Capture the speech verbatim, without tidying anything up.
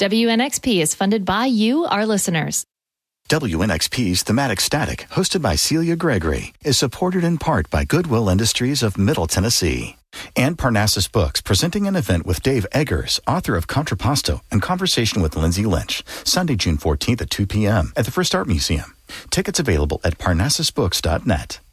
W N X P is funded by you, our listeners. W N X P's Thematic Static, hosted by Celia Gregory, is supported in part by Goodwill Industries of Middle Tennessee and Parnassus Books, presenting an event with Dave Eggers, author of Contrapposto, and Conversation with Lindsay Lynch, Sunday, June fourteenth at two p.m. at the First Art Museum. Tickets available at parnassus books dot net.